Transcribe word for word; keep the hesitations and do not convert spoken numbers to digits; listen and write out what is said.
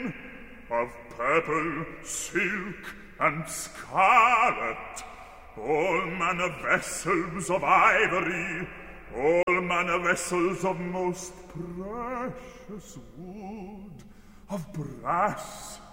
green, of purple, silk, and scarlet, all manner vessels of ivory, all manner vessels of most precious wood, of brass,